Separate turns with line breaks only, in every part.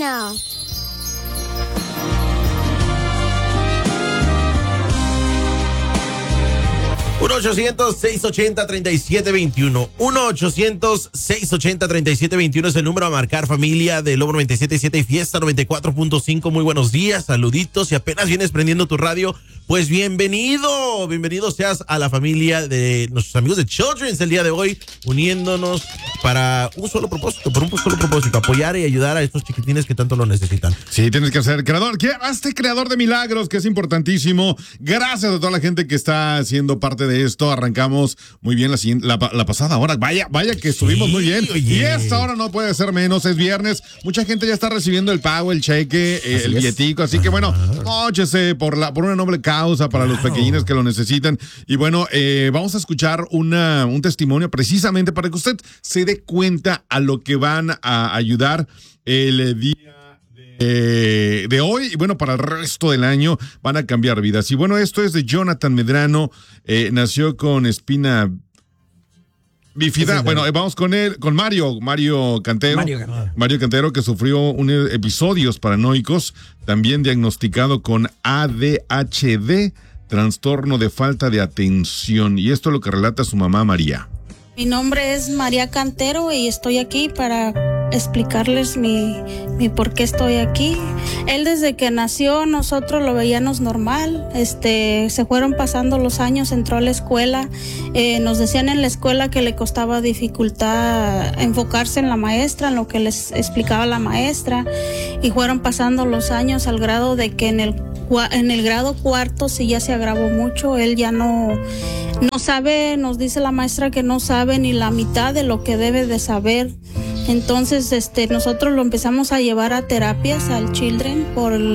Bueno.
1-800-680-3721. 1-800-680-3721 es el número a marcar, familia de Lobo 97.7 y Fiesta 94.5. Muy buenos días, saluditos. Si apenas vienes prendiendo tu radio, pues bienvenido. Bienvenido seas a la familia de nuestros amigos de Children's el día de hoy, uniéndonos para un solo propósito, apoyar y ayudar a estos chiquitines que tanto lo necesitan.
Sí, tienes que ser creador, creador de milagros, que es importantísimo. Gracias a toda la gente que está siendo parte de esto. Arrancamos muy bien la pasada hora. Vaya que estuvimos muy bien. Oye. Y esta hora no puede ser menos, es viernes. Mucha gente ya está recibiendo el pago, el cheque, el billetico. Así que bueno, móchese por una noble causa para los pequeñines que lo necesitan. Y bueno, vamos a escuchar un testimonio precisamente para que usted se dé cuenta a lo que van a ayudar el día de hoy, y bueno, para el resto del año van a cambiar vidas. Y bueno, esto es de Jonathan Medrano, nació con espina bífida. Bueno, vamos con Mario Cantero. Mario Cantero, que sufrió episodios paranoicos, también diagnosticado con ADHD, trastorno de falta de atención. Y esto es lo que relata su mamá María.
Mi nombre es María Cantero y estoy aquí para explicarles mi por qué estoy aquí. Él desde que nació nosotros lo veíamos normal, se fueron pasando los años, entró a la escuela, nos decían en la escuela que le costaba dificultad enfocarse en la maestra, en lo que les explicaba la maestra, y fueron pasando los años al grado de que en el grado cuarto sí ya se agravó mucho. Él ya no sabe, nos dice la maestra que no sabe ni la mitad de lo que debe de saber. Entonces nosotros lo empezamos a llevar a terapias al Children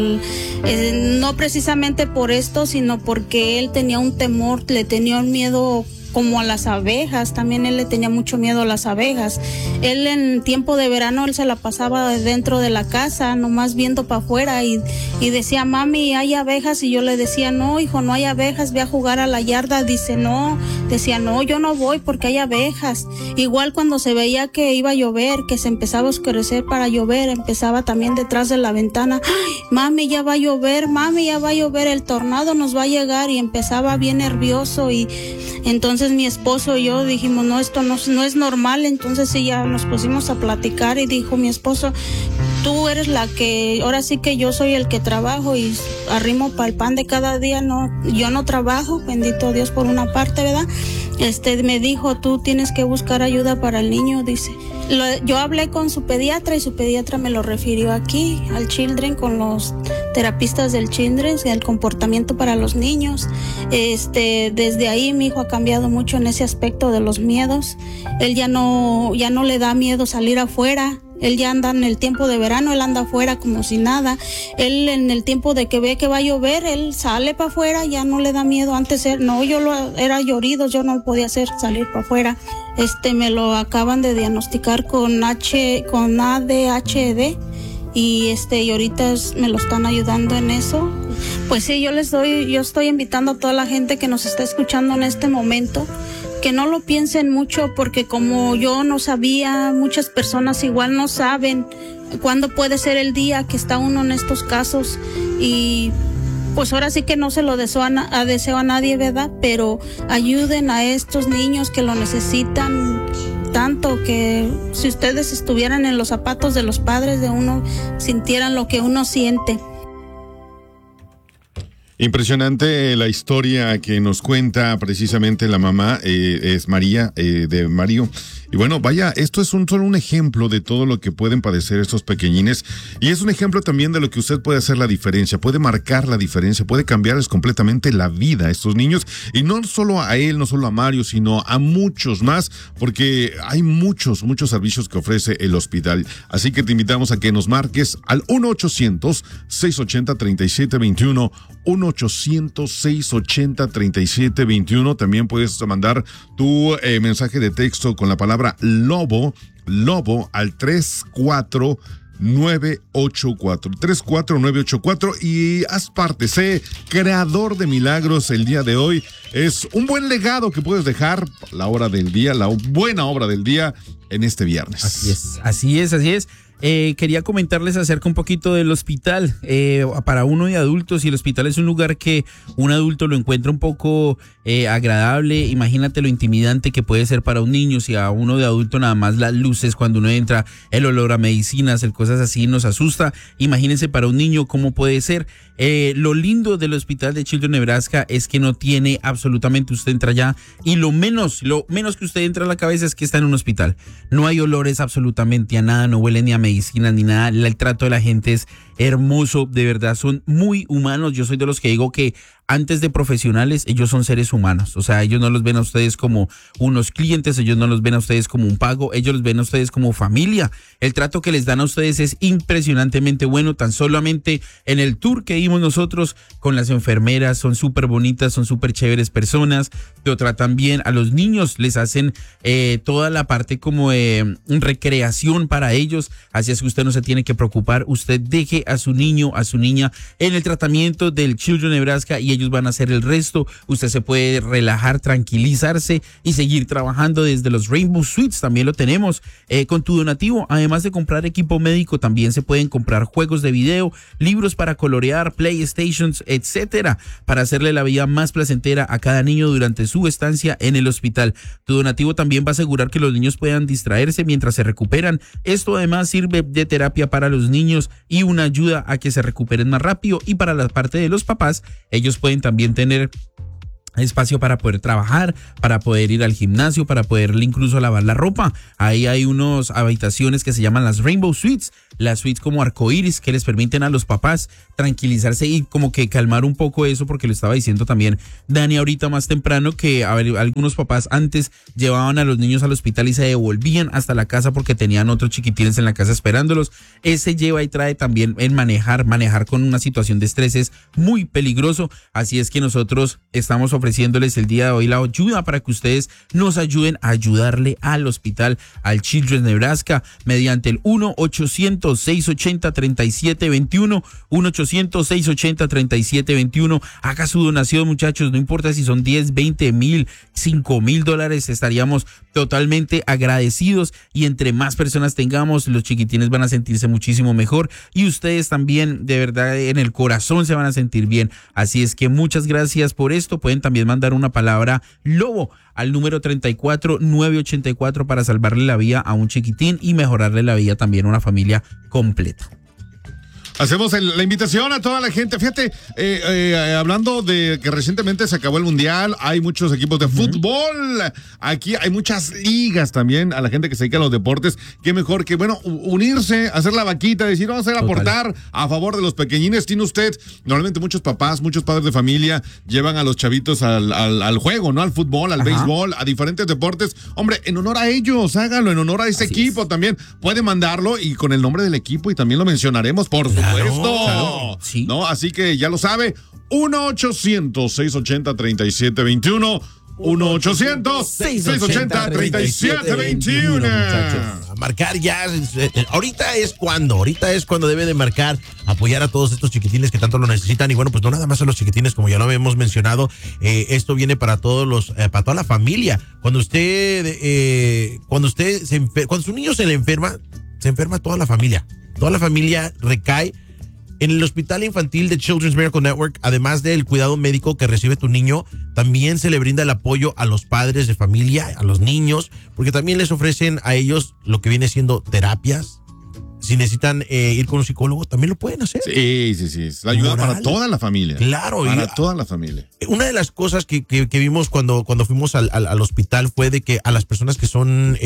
no precisamente por esto, sino porque él tenía un temor, le tenía un miedo como a las abejas. También él le tenía mucho miedo a las abejas. Él en tiempo de verano él se la pasaba dentro de la casa, nomás viendo para afuera y decía, mami, ¿hay abejas? Y yo le decía, no, hijo, no hay abejas, ve a jugar a la yarda. Decía, no, yo no voy porque hay abejas. Igual cuando se veía que iba a llover, que se empezaba a oscurecer para llover, empezaba también detrás de la ventana, ¡ay, mami, ya va a llover, el tornado nos va a llegar! Y empezaba bien nervioso. Y entonces mi esposo y yo dijimos, no, esto no es normal. Entonces sí, ya nos pusimos a platicar y dijo mi esposo, tú eres la que, ahora sí que yo soy el que trabajo y arrimo para el pan de cada día. No, yo no trabajo, bendito Dios por una parte, ¿verdad? Me dijo, tú tienes que buscar ayuda para el niño, dice. Yo hablé con su pediatra y su pediatra me lo refirió aquí, al Children, con los terapistas del Children, el comportamiento para los niños. Desde ahí mi hijo ha cambiado mucho en ese aspecto de los miedos. Él ya no le da miedo salir afuera. Él ya anda en el tiempo de verano, él anda afuera como si nada. Él en el tiempo de que ve que va a llover, él sale para afuera, ya no le da miedo. Antes era llorido, yo no podía salir para afuera. Me lo acaban de diagnosticar con ADHD y ahorita me lo están ayudando en eso. Pues sí, yo estoy invitando a toda la gente que nos está escuchando en este momento que no lo piensen mucho, porque como yo no sabía, muchas personas igual no saben cuándo puede ser el día que está uno en estos casos. Y pues ahora sí que no se lo deseo a nadie, ¿verdad? Pero ayuden a estos niños que lo necesitan tanto, que si ustedes estuvieran en los zapatos de los padres de uno, sintieran lo que uno siente.
Impresionante la historia que nos cuenta precisamente la mamá, es María, de Mario. Y bueno, vaya, esto es solo un ejemplo de todo lo que pueden padecer estos pequeñines. Y es un ejemplo también de lo que usted puede hacer la diferencia, puede marcar la diferencia, puede cambiarles completamente la vida a estos niños. Y no solo a él, no solo a Mario, sino a muchos más, porque hay muchos servicios que ofrece el hospital. Así que te invitamos a que nos marques al 1-800-680-3721, 1-800-680-3721. También puedes mandar tu mensaje de texto con la palabra Lobo al 34984 y haz parte, sé creador de milagros el día de hoy. Es un buen legado que puedes dejar la hora del día, la buena obra del día en este viernes.
Así es.
quería comentarles acerca un poquito del hospital. Para uno de adultos, y el hospital es un lugar que un adulto lo encuentra un poco agradable, imagínate lo intimidante que puede ser para un niño. Si a uno de adulto nada más las luces cuando uno entra, el olor a medicinas, el cosas así nos asusta, imagínense para un niño cómo puede ser. Lo lindo del hospital de Children Nebraska es que no tiene absolutamente, usted entra allá y lo menos que usted entra a la cabeza es que está en un hospital. No hay olores absolutamente a nada, no huele ni a medicinas ni nada. El trato de la gente es hermoso, de verdad, son muy humanos. Yo soy de los que digo que antes de profesionales, ellos son seres humanos. O sea, ellos no los ven a ustedes como unos clientes, ellos no los ven a ustedes como un pago, ellos los ven a ustedes como familia. El trato que les dan a ustedes es impresionantemente bueno. Tan solamente en el tour que dimos nosotros con las enfermeras, son súper bonitas, son súper chéveres personas, lo tratan bien. A los niños les hacen toda la parte como recreación para ellos, así es que usted no se tiene que preocupar. Usted deje a su niño, a su niña en el tratamiento del Children Nebraska y ellos van a hacer el resto. Usted se puede relajar, tranquilizarse y seguir trabajando desde los Rainbow Suites. También lo tenemos con tu donativo. Además de comprar equipo médico, también se pueden comprar juegos de video, libros para colorear, PlayStations, etcétera, para hacerle la vida más placentera a cada niño durante su estancia en el hospital. Tu donativo también va a asegurar que los niños puedan distraerse mientras se recuperan. Esto además sirve de terapia para los niños y una ayuda a que se recuperen más rápido. Y para la parte de los papás, ellos pueden también tener espacio para poder trabajar, para poder ir al gimnasio, para poder incluso lavar la ropa. Ahí hay unas habitaciones que se llaman las Rainbow Suites, las suites como arcoíris que les permiten a los papás tranquilizarse y como que calmar un poco eso, porque lo estaba diciendo también Dani ahorita más temprano que algunos papás antes llevaban a los niños al hospital y se devolvían hasta la casa porque tenían otros chiquitines en la casa esperándolos. Ese lleva y trae también en manejar con una situación de estrés es muy peligroso, así es que nosotros estamos ofreciéndoles el día de hoy la ayuda para que ustedes nos ayuden a ayudarle al hospital, al Children's Nebraska, mediante el 1-800-680-3721, 1-800-680-3721. Haga su donación, muchachos, no importa si son 10, 20 mil, $5,000, estaríamos totalmente agradecidos, y entre más personas tengamos, los chiquitines van a sentirse muchísimo mejor y ustedes también, de verdad, en el corazón se van a sentir bien. Así es que muchas gracias por esto. Pueden también mandar una palabra lobo al número 34984 para salvarle la vida a un chiquitín y mejorarle la vida también a una familia completa.
Hacemos la invitación a toda la gente. Fíjate, hablando de que recientemente se acabó el Mundial, hay muchos equipos de fútbol. Aquí hay muchas ligas también. A la gente que se dedica a los deportes, qué mejor que, bueno, unirse, hacer la vaquita, decir, vamos a aportar a favor de los pequeñines. Tiene usted, normalmente muchos papás, muchos padres de familia llevan a los chavitos al juego, ¿no? Al fútbol, al béisbol, a diferentes deportes. Hombre, en honor a ellos, hágalo, en honor a ese equipo también. Puede mandarlo y con el nombre del equipo y también lo mencionaremos, por supuesto.
Claro, sí.
¿No? Así que ya lo sabe, 1-800-680-3721, 1-800-680-3721.
A marcar ya, ahorita es cuando debe de marcar, apoyar a todos estos chiquitines que tanto lo necesitan. Y bueno, pues no nada más a los chiquitines, como ya lo habíamos mencionado, esto viene para todos para toda la familia. Cuando su niño se le enferma, se enferma toda la familia recae en el Hospital Infantil de Children's Miracle Network. Además del cuidado médico que recibe tu niño, también se le brinda el apoyo a los padres de familia, a los niños, porque también les ofrecen a ellos lo que viene siendo terapias. Si necesitan ir con un psicólogo, también lo pueden hacer.
Sí. Es la ayuda para toda la familia.
Claro.
Para toda la familia.
Una de las cosas que vimos cuando fuimos al hospital fue de que a las personas que son...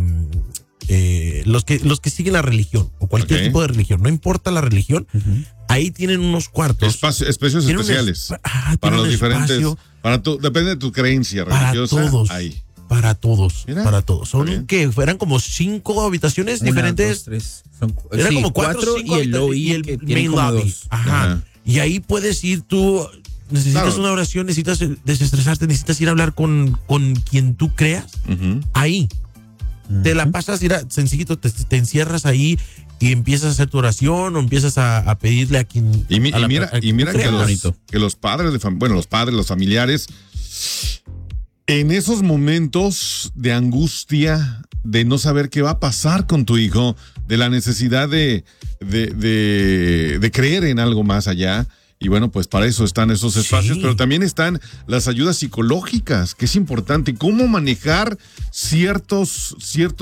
los que siguen la religión o cualquier tipo de religión, no importa la religión, ahí tienen unos cuartos.
Espacios especiales. Para los diferentes. Depende de tu creencia religiosa.
Para todos.
Mira,
para todos. Son que fueran como 5 habitaciones diferentes.
2, 3.
Eran como 4
y el lobby y el main lobby.
Ajá. Y ahí puedes ir tú. Necesitas una oración, necesitas desestresarte, necesitas ir a hablar con quien tú creas. Ahí. Te la pasas, sencillito, te encierras ahí y empiezas a hacer tu oración o empiezas a pedirle a quien...
Y mira que los padres, los familiares, en esos momentos de angustia, de no saber qué va a pasar con tu hijo, de la necesidad de creer en algo más allá. Y bueno, pues para eso están esos espacios, pero también están las ayudas psicológicas, que es importante. Cómo manejar ciertos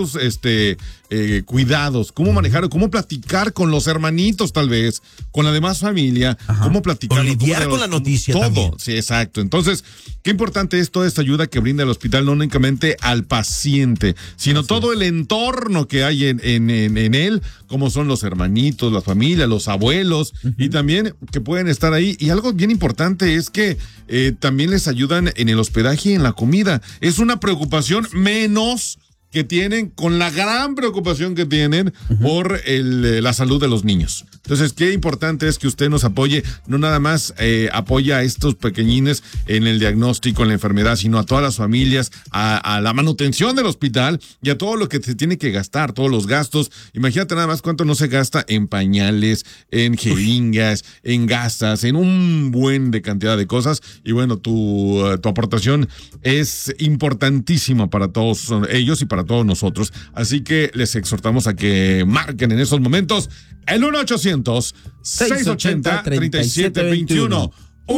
cuidados, cómo manejar o cómo platicar con los hermanitos, tal vez, con la demás familia, cómo platicar.
O lidiar con la noticia
todo.
También.
Sí, exacto. Entonces, qué importante es toda esta ayuda que brinda el hospital, no únicamente al paciente, sino todo el entorno que hay en él, como son los hermanitos, la familia, los abuelos, y también que pueden estar ahí. Y algo bien importante es que también les ayudan en el hospedaje y en la comida. Es una preocupación menos que tienen, con la gran preocupación que tienen por la salud de los niños. Entonces, qué importante es que usted nos apoye, no nada más apoya a estos pequeñines en el diagnóstico, en la enfermedad, sino a todas las familias, a la manutención del hospital y a todo lo que se tiene que gastar, todos los gastos. Imagínate nada más cuánto no se gasta en pañales, en jeringas, en gasas, en un buen de cantidad de cosas. Y bueno, tu aportación es importantísima para todos ellos y para todos nosotros. Así que les exhortamos a que marquen en esos momentos el 1-800-680-3721.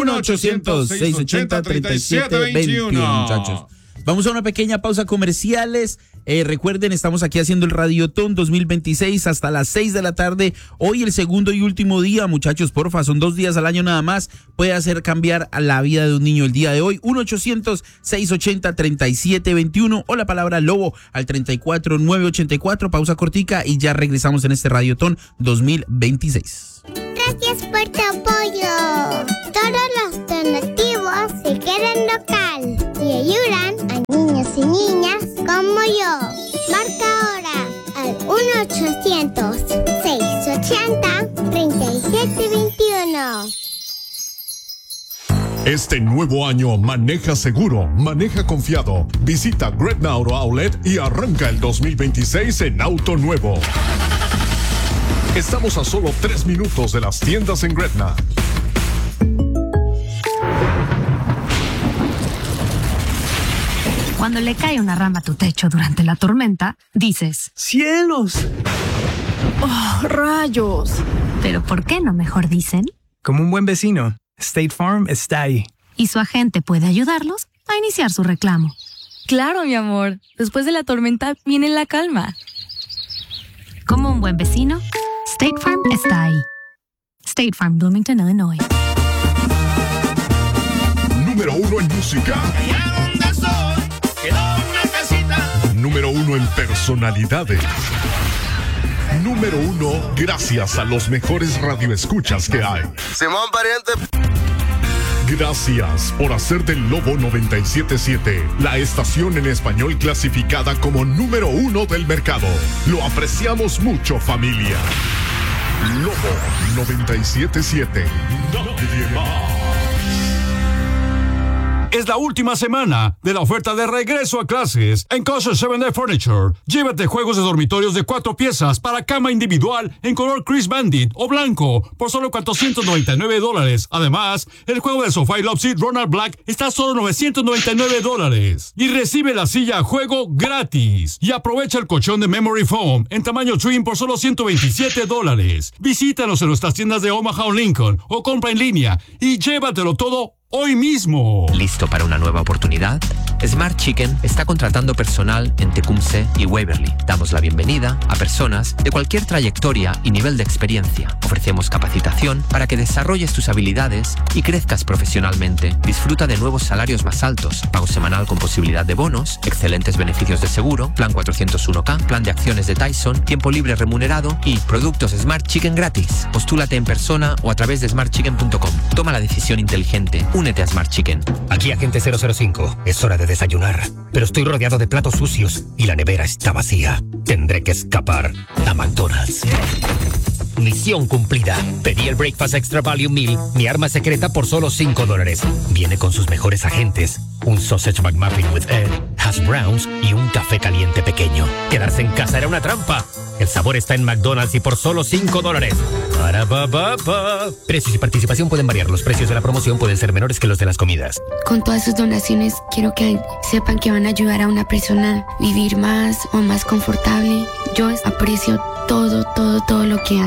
1-800-680-3721. Muchachos. Vamos a una pequeña pausa comerciales. Recuerden, estamos aquí haciendo el Radiotón 2026 hasta las 6 de la tarde. Hoy el segundo y último día, muchachos, porfa, son 2 días al año nada más. Puede hacer cambiar a la vida de un niño el día de hoy. 1-800-680-3721 o la palabra lobo al 34984. Pausa cortica y ya regresamos en este Radiotón 2026.
Gracias por tu apoyo. Todos los donativos se quedan local y ayudan a niños y niñas como yo. Marca ahora al 1-800-680-3721.
Este nuevo año maneja seguro, maneja confiado. Visita Gretna Auto Outlet y arranca el 2026 en auto nuevo. Estamos a solo 3 minutos de las tiendas en Gretna.
Cuando le cae una rama a tu techo durante la tormenta, dices:
¡cielos! ¡Oh, rayos!
Pero ¿por qué no mejor dicen?
Como un buen vecino, State Farm está ahí.
Y su agente puede ayudarlos a iniciar su reclamo.
Claro, mi amor. Después de la tormenta viene la calma.
Como un buen vecino, State Farm está ahí. State Farm, Bloomington, Illinois.
Número 1 en música. Número 1 en personalidades. Número 1 gracias a los mejores radioescuchas que hay.
Simón Pariente.
Gracias por hacer del Lobo 97.7 la estación en español clasificada como número 1 del mercado. Lo apreciamos mucho, familia. Lobo 97.7. Nadie más.
Es la última semana de la oferta de regreso a clases en Kosher 7-Day Furniture. Llévate juegos de dormitorios de 4 piezas para cama individual en color Chris Bandit o blanco por solo $499. Además, el juego de sofá y love seat Ronald Black está a solo $999. Y recibe la silla a juego gratis. Y aprovecha el colchón de Memory Foam en tamaño twin por solo $127. Visítanos en nuestras tiendas de Omaha o Lincoln o compra en línea y llévatelo todo hoy mismo.
¿Listo para una nueva oportunidad? Smart Chicken está contratando personal en Tecumseh y Waverly. Damos la bienvenida a personas de cualquier trayectoria y nivel de experiencia. Ofrecemos capacitación para que desarrolles tus habilidades y crezcas profesionalmente. Disfruta de nuevos salarios más altos, pago semanal con posibilidad de bonos, excelentes beneficios de seguro, plan 401k, plan de acciones de Tyson, tiempo libre remunerado y productos Smart Chicken gratis. Postúlate en persona o a través de smartchicken.com. Toma la decisión inteligente. Únete a Smart Chicken.
Aquí agente 005. Es hora de desayunar, pero estoy rodeado de platos sucios y la nevera está vacía. Tendré que escapar a McDonald's. Misión cumplida. Pedí el Breakfast Extra Value Meal, mi arma secreta, por solo $5. Viene con sus mejores agentes, un sausage McMuffin with egg, hash browns y un café caliente pequeño. Quedarse en casa era una trampa. El sabor está en McDonald's y por solo $5. Precios y participación pueden variar. Los precios de la promoción pueden ser menores que los de las comidas.
Con todas sus donaciones, quiero que sepan que van a ayudar a una persona a vivir más o más confortable. Yo aprecio todo lo que hacen.